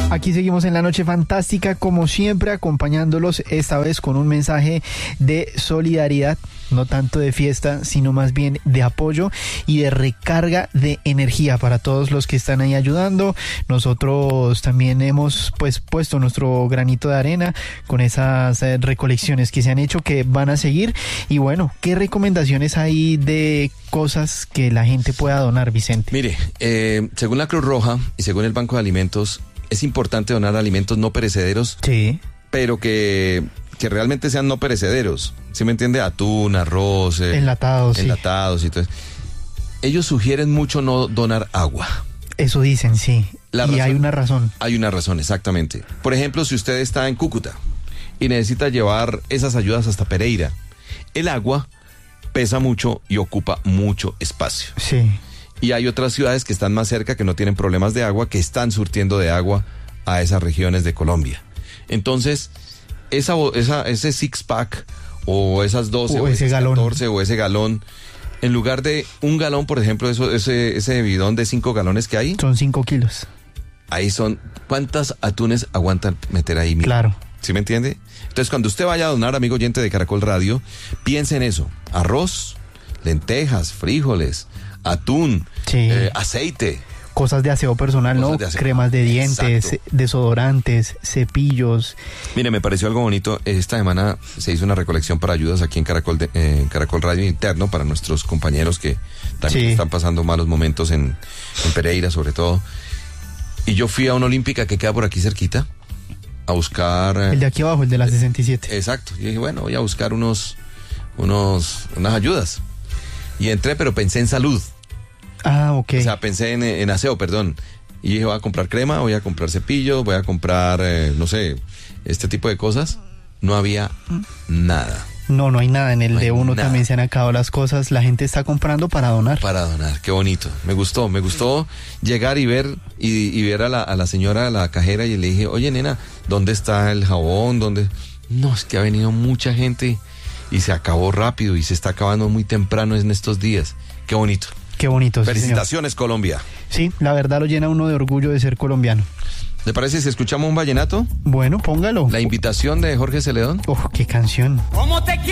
Aquí seguimos en La Noche Fantástica, como siempre, acompañándolos esta vez con un mensaje de solidaridad, no tanto de fiesta, sino más bien de apoyo y de recarga de energía para todos los que están ahí ayudando. Nosotros también hemos puesto nuestro granito de arena con esas recolecciones que se han hecho, que van a seguir. Y bueno, ¿qué recomendaciones hay de cosas que la gente pueda donar, Vicente? Mire, según la Cruz Roja y según el Banco de Alimentos, es importante donar alimentos no perecederos, Sí. pero que realmente sean no perecederos. ¿Sí me entiende? Atún, arroz, Enlatados, enlatados y todo eso. Ellos sugieren mucho no donar agua. Eso dicen, sí. Y hay una razón. Hay una razón, exactamente. Por ejemplo, si usted está en Cúcuta y necesita llevar esas ayudas hasta Pereira, el agua pesa mucho y ocupa mucho espacio. Sí. Y hay otras ciudades que están más cerca, que no tienen problemas de agua, que están surtiendo de agua a esas regiones de Colombia. Entonces, ese six-pack, o esas 12, o ese galón, 14, o ese galón, en lugar de un galón, por ejemplo, ese bidón de 5 galones que hay, son 5 kilos. Ahí son, ¿cuántas atunes aguantan meter ahí? Claro. ¿Sí me entiende? Entonces, cuando usted vaya a donar, amigo oyente de Caracol Radio, piense en eso: arroz, lentejas, frijoles, atún, Sí. aceite. Cosas de aseo personal, Cosas ¿no? de aseo. Cremas de dientes, Exacto. desodorantes, cepillos. Mire, me pareció algo bonito. Esta semana se hizo una recolección para ayudas aquí en Caracol Radio Interno, para nuestros compañeros que también Sí. están pasando malos momentos en Pereira, sobre todo. Y yo fui a una olímpica que queda por aquí cerquita a buscar... El de aquí abajo, el de la 67. Exacto. Y dije, bueno, voy a buscar unas ayudas. Y entré, pero pensé en salud. Ah, ok. O sea, pensé en aseo, perdón. Y dije, voy a comprar crema, voy a comprar cepillos, voy a comprar, no sé, este tipo de cosas. No había nada. No hay nada. En el No hay de uno nada. también se han acabado las cosas. La gente está comprando para donar. Para donar, qué bonito. Me gustó llegar y ver a la señora, a la cajera, y le dije, oye, nena, ¿dónde está el jabón? ¿Dónde? No, es que ha venido mucha gente y se acabó rápido y se está acabando muy temprano en estos días. Qué bonito. Qué bonito. Sí, Felicitaciones, Colombia. señor. Sí, la verdad lo llena uno de orgullo de ser colombiano. ¿Le parece si escuchamos un vallenato? Bueno, póngalo. La invitación de Jorge Celedón. Oh, qué canción. ¿Cómo te